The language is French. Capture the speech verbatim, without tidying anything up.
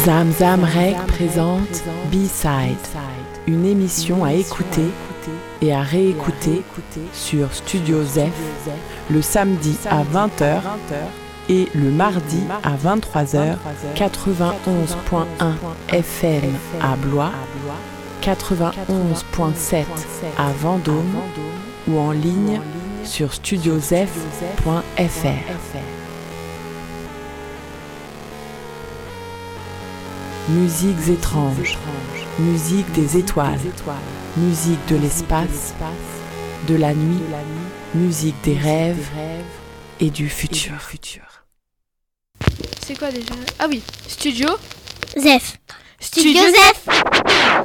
Zam Zam Rec présente B-Side, une émission à écouter et à réécouter sur Studio Zef le samedi à vingt heures et le mardi à vingt-trois heures, quatre-vingt-onze point un F M à Blois, quatre-vingt-onze point sept à Vendôme ou en ligne sur studiozef point f r. Musiques étranges, musique des étoiles, musique de l'espace, de la nuit, musique des rêves et du futur. C'est quoi déjà ? Ah oui, Studio Zef. Studio Zef.